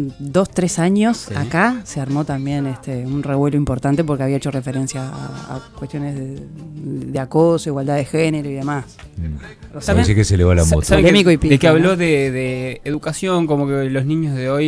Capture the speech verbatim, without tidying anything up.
dos, tres años, sí. acá se armó también este un revuelo importante porque había hecho referencia a, a cuestiones de, de acoso, igualdad de género y demás. Mm. O sea, Parece que se le va la moto. Polémico y de que pija, habló ¿no? de, de educación, como que los niños de hoy